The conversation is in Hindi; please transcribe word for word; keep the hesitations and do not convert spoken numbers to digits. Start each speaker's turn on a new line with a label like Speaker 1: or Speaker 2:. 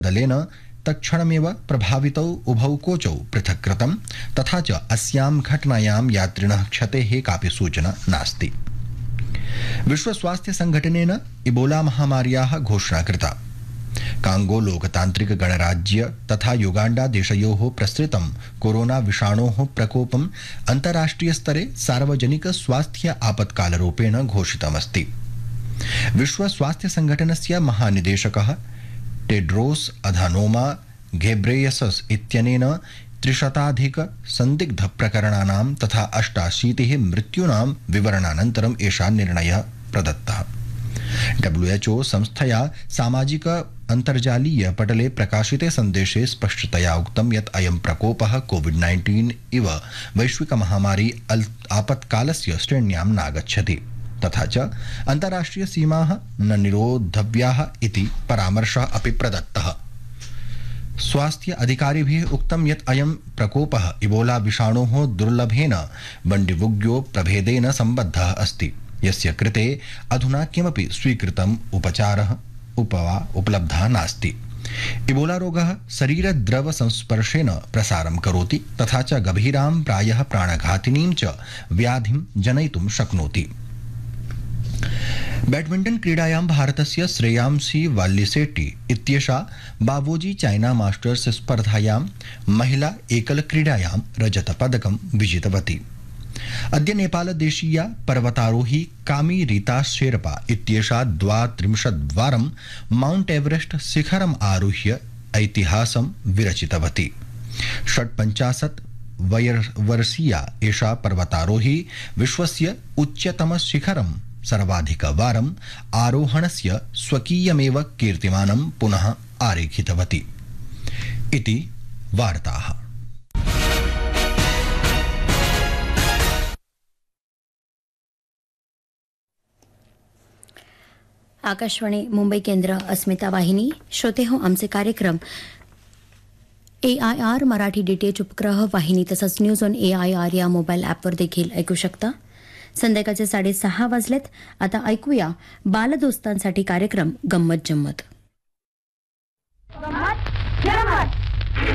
Speaker 1: दलेन तत्क्षणमेव प्रभावितौ उभौ कोचौ पृथक् कृतं तथा च अस्यां घटनायां यात्रिणः क्षतेः कापि सूचना नास्ति। विश्व स्वास्थ्य संघटनेन इबोला महामार्याः घोषणा कृता। कांगो लोकतांत्रिक गणराज्य तथा युगांडा देशयोः प्रसृतं कोरोना विषाणोः प्रकोपम् अन्ताराष्ट्रिय स्तरे सार्वजनिक स्वास्थ्य आपत्कालरूपेण घोषितमस्ति। विश्व स्वास्थ्य संघटनस्य महानिदेशकः टेड्रोस अधानोमा घेब्रेयसस इत्यनेन त्रिशताधिक संदिग्ध प्रकरणानां तथा अष्टाशीतिः मृत्यूनां विवरणानन्तरम् एषा निर्णयः प्रदत्तः। डब्ल्यूएचओ संस्थया सामाजिक अन्तर्जालीय पटले प्रकाशिते सन्देशे स्पष्टतया उक्तं यत् अयं प्रकोपः कोविड नाइन्टीन इव वैश्विक महामारी आपत्कालस्य श्रेण्यां नागच्छति तथा च अन्ताराष्ट्रिय सीमाः न निरोद्धव्याः इति परामर्शः अपि प्रदत्तः। स्वास्थ्य अधिकारिभिः उक्तं यत् अयं प्रकोपः इबोला विषाणोः दुर्लभेन बण्डिबुग्यो प्रभेदेन सम्बद्धः अस्ति, यस्य कृते अधुना किमपि स्वीकृतम् उपचारः उपवा उपलब्धः नास्ति। इबोला रोगः शरीरद्रव संस्पर्शेन प्रसारं करोति तथा च गभीरां प्रायः प्राणघातिनीं च व्याधिं जनयितुं शक्नोति। बैडमिण्टन क्रीडायां भारतस्य श्रेयांसी वाल्लिसेट्टी इत्येषा बावोजी चाइना मास्टर्स स्पर्धायां महिला एकल क्रीडायां रजतपदकं विजितवती। अद्य नेपालदेशीया पर्वतारोही कामी रीता शेरपा इत्येषा द्वात्रिंशद्वारं माउंट एवरेस्ट शिखरम् आरुह्य ऐतिहासं विरचितवती। षट्पञ्चाशत् वर्षीया एषा पर्वतारोही विश्वस्य उच्चतम शिखरं सर्वाधिकवारम् आरोहणस्य स्वकीयमेव कीर्तिमानं पुनः आरेखितवती। इति वार्ताः।
Speaker 2: आकाशवाणी मुंबई केंद्र अस्मिता वाहिनी श्रोते हो आमचे कार्यक्रम ए आय आर मराठी डीटीएच उपग्रह वाहिनी तसंच news on A I R या मोबाईल ॲपवर देखील ऐकू शकता। संध्याकाळचे साडेसहा वाजलेत। आता ऐकूया बालदोस्तांसाठी कार्यक्रम गंमत जम्मत।